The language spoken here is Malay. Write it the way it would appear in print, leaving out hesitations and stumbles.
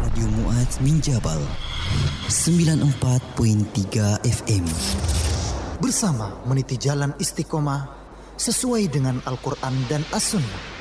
Radio Muaz Minjabal 94.3 FM. Bersama meniti jalan istiqomah sesuai dengan Al-Quran dan As-Sunnah.